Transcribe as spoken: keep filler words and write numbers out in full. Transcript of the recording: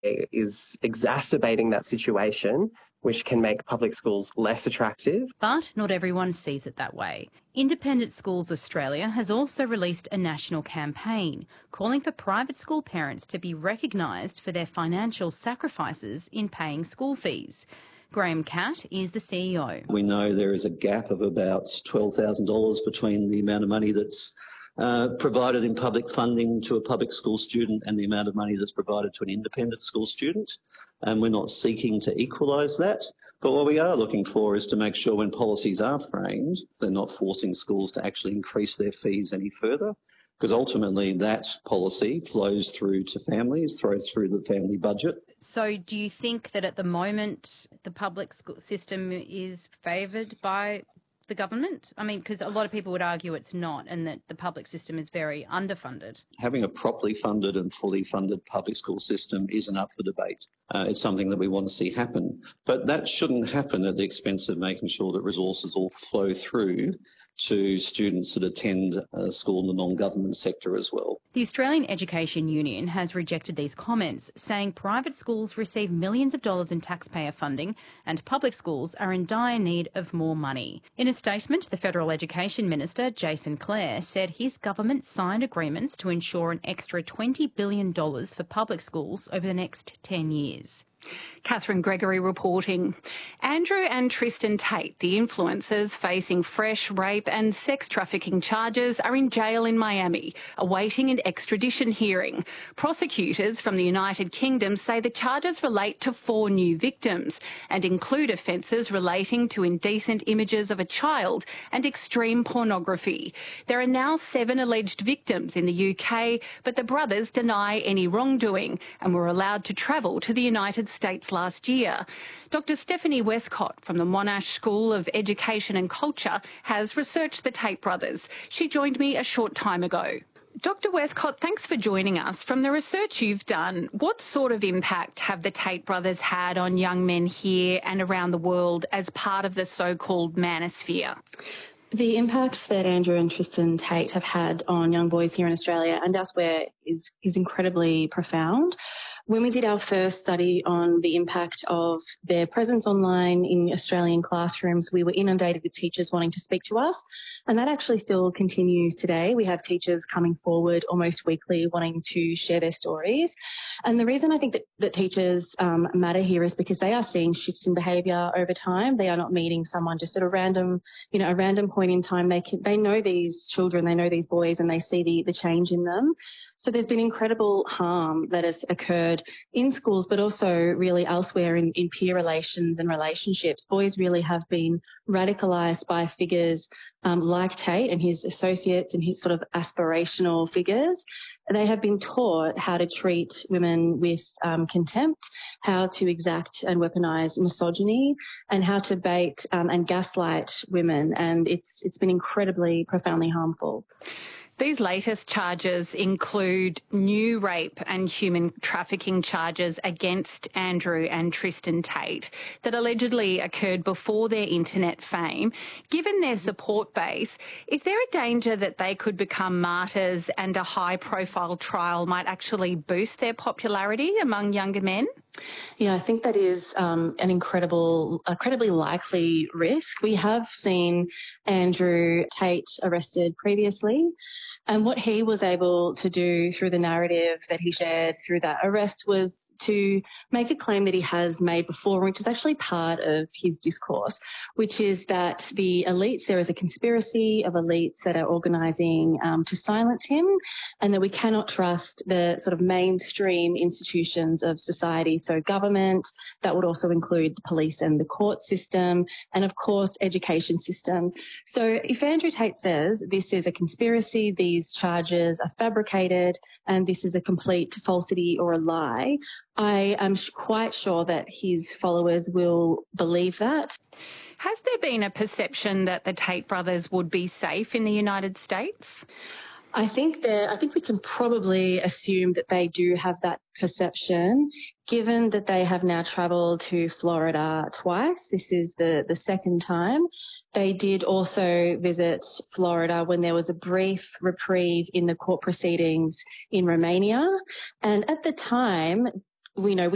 is exacerbating that situation, which can make public schools less attractive. But not everyone sees it that way. Independent Schools Australia has also released a national campaign calling for private school parents to be recognised for their financial sacrifices in paying school fees. Graham Catt is the C E O. We know there is a gap of about twelve thousand dollars between the amount of money that's uh, provided in public funding to a public school student and the amount of money that's provided to an independent school student. And we're not seeking to equalise that. But what we are looking for is to make sure when policies are framed, they're not forcing schools to actually increase their fees any further, because ultimately that policy flows through to families, flows through the family budget. So do you think that at the moment the public school system is favoured by the government? I mean, because a lot of people would argue it's not, and that the public system is very underfunded. Having a properly funded and fully funded public school system isn't up for debate. Uh, it's something that we want to see happen. But that shouldn't happen at the expense of making sure that resources all flow through to students that attend uh, school in the non-government sector as well. The Australian Education Union has rejected these comments, saying private schools receive millions of dollars in taxpayer funding and public schools are in dire need of more money. In a statement, the Federal Education Minister, Jason Clare, said his government signed agreements to ensure an extra twenty billion dollars for public schools over the next ten years. Catherine Gregory reporting. Andrew and Tristan Tate, the influencers facing fresh rape and sex trafficking charges, are in jail in Miami, awaiting an extradition hearing. Prosecutors from the United Kingdom say the charges relate to four new victims and include offences relating to indecent images of a child and extreme pornography. There are now seven alleged victims in the U K, but the brothers deny any wrongdoing and were allowed to travel to the United States last year. Doctor Stephanie Westcott from the Monash School of Education and Culture has researched the Tate brothers. She joined me a short time ago. Doctor Westcott, thanks for joining us. From the research you've done, what sort of impact have the Tate brothers had on young men here and around the world as part of the so-called manosphere? The impact that Andrew and Tristan Tate have had on young boys here in Australia and elsewhere is, is incredibly profound. When we did our first study on the impact of their presence online in Australian classrooms, we were inundated with teachers wanting to speak to us, and that actually still continues today. We have teachers coming forward almost weekly wanting to share their stories. And the reason I think that, that teachers um, matter here is because they are seeing shifts in behaviour over time. They are not meeting someone just at a random, you know, a random point in time. They can, they know these children, they know these boys, and they see the, the change in them. So there's been incredible harm that has occurred in schools, but also really elsewhere in, in peer relations and relationships. Boys really have been radicalised by figures um, like Tate and his associates and his sort of aspirational figures. They have been taught how to treat women with um, contempt, how to exact and weaponise misogyny, and how to bait um, and gaslight women. And it's it's been incredibly, profoundly harmful. These latest charges include new rape and human trafficking charges against Andrew and Tristan Tate that allegedly occurred before their internet fame. Given their support base, is there a danger that they could become martyrs and a high-profile trial might actually boost their popularity among younger men? Yeah, I think that is um, an incredible, incredibly likely risk. We have seen Andrew Tate arrested previously, and what he was able to do through the narrative that he shared through that arrest was to make a claim that he has made before, which is actually part of his discourse, which is that the elites, there is a conspiracy of elites that are organising um, to silence him, and that we cannot trust the sort of mainstream institutions of society. So government, that would also include the police and the court system, and of course education systems. So if Andrew Tate says this is a conspiracy, these charges are fabricated, and this is a complete falsity or a lie, I am quite sure that his followers will believe that. Has there been a perception that the Tate brothers would be safe in the United States? I think that I think we can probably assume that they do have that perception, given that they have now travelled to Florida twice. This is the, the second time. They did also visit Florida when there was a brief reprieve in the court proceedings in Romania. And at the time, we know we